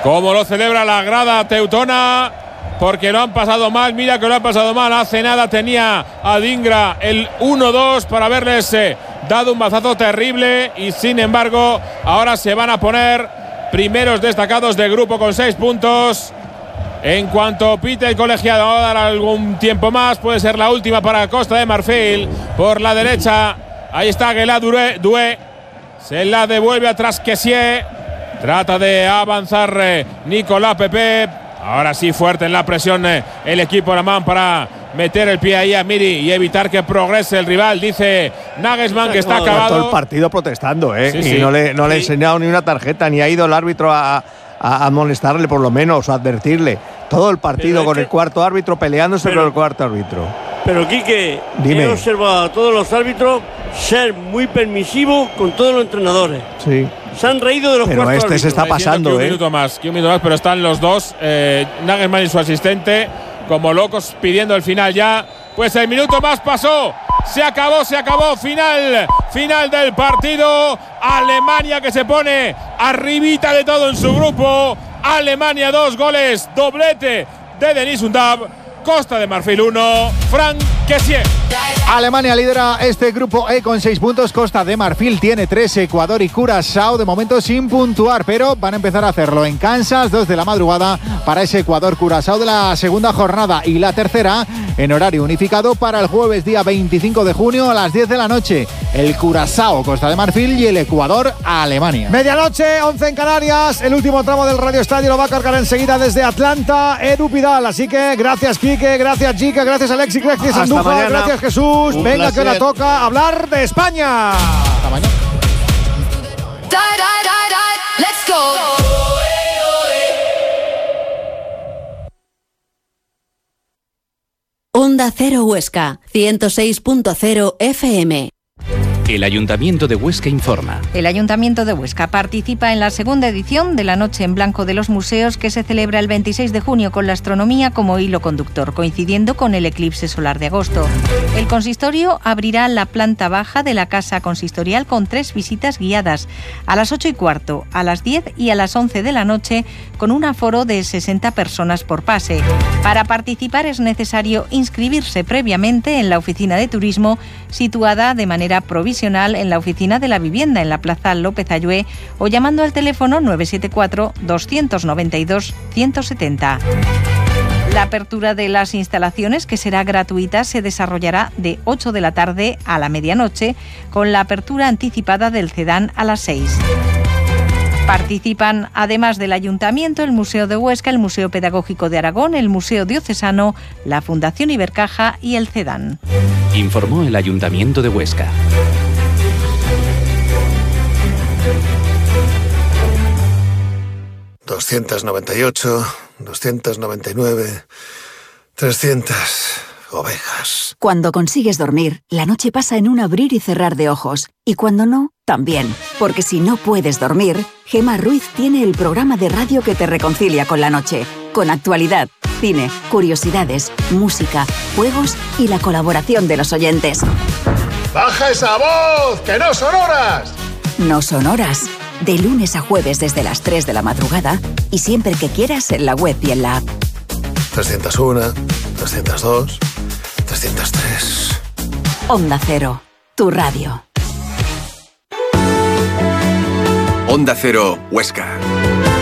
Como lo celebra la grada teutona, porque lo han pasado mal. Mira que lo han pasado mal. Hace nada tenía Adingra el 1-2 para haberles dado un mazazo terrible, y sin embargo ahora se van a poner primeros destacados de grupo con 6 puntos. En cuanto pite el colegiado, va a dar algún tiempo más. Puede ser la última para Costa de Marfil. Por la derecha, ahí está Guelá Doué. Se la devuelve atrás Kessié. Trata de avanzar Nicolás Pepe. Ahora sí, fuerte en la presión el equipo alemán para meter el pie ahí a Miri y evitar que progrese el rival. Dice Nagelsmann que está acabado. Todo el partido protestando, Sí, y sí. no le ha enseñado ni una tarjeta, ni ha ido el árbitro a amonestarle por lo menos, o advertirle. Todo el partido con el cuarto árbitro, peleándose con el cuarto árbitro. Pero Quique, Dime. he observado a todos los árbitros ser muy permisivos con todos los entrenadores. Sí. Se han reído de los Pero cuartos este se está árbitros. pasando, un minuto más, pero están los dos, Nagelsmann y su asistente, como locos pidiendo el final ya. Pues el minuto más pasó. Se acabó. Final del partido. Alemania que se pone arribita de todo en su grupo. Alemania 2 goles, doblete de Denis Undav. Costa de Marfil 1, Franck Kessié. Alemania lidera este grupo E con 6 puntos. Costa de Marfil tiene 3. Ecuador y Curazao de momento sin puntuar, pero van a empezar a hacerlo en Kansas, 2 de la madrugada para ese Ecuador-Curazao de la segunda jornada, y la tercera en horario unificado para el jueves día 25 de junio a las 10 de la noche. El Curazao, Costa de Marfil, y el Ecuador, Alemania. Medianoche, 11 en Canarias. El último tramo del Radio Estadio lo va a cargar enseguida desde Atlanta, Edu Pidal. Así que gracias, Quique, gracias, Chica, gracias, Alexis, gracias, Hasta Andújar, mañana. gracias, Jesús. Un Venga, placer. que ahora toca hablar de España. Hasta mañana. Let's go. Onda Cero Huesca, 106.0 FM. El Ayuntamiento de Huesca informa. El Ayuntamiento de Huesca participa en la segunda edición de la Noche en Blanco de los Museos, que se celebra el 26 de junio con la astronomía como hilo conductor, coincidiendo con el eclipse solar de agosto. El consistorio abrirá la planta baja de la Casa Consistorial con 3 visitas guiadas, a las 8:15, a las 10 y a las 11 de la noche, con un aforo de 60 personas por pase. Para participar es necesario inscribirse previamente en la Oficina de Turismo, situada de manera provisional en la Oficina de la Vivienda en la Plaza López Ayué, o llamando al teléfono 974-292-170. La apertura de las instalaciones, que será gratuita, se desarrollará de 8 de la tarde a la medianoche, con la apertura anticipada del CEDAN a las 6. Participan, además del Ayuntamiento, el Museo de Huesca, el Museo Pedagógico de Aragón, el Museo Diocesano, la Fundación Ibercaja y el CEDAN. Informó el Ayuntamiento de Huesca. ...298, 299, 300 ovejas. Cuando consigues dormir, la noche pasa en un abrir y cerrar de ojos. Y cuando no, también. Porque si no puedes dormir, Gemma Ruiz tiene el programa de radio que te reconcilia con la noche. Con actualidad, cine, curiosidades, música, juegos y la colaboración de los oyentes. ¡Baja esa voz! ¡Que no son horas! No son horas. De lunes a jueves desde las 3 de la madrugada y siempre que quieras en la web y en la app. 301, 302, 303. Onda Cero, tu radio. Onda Cero, Huesca.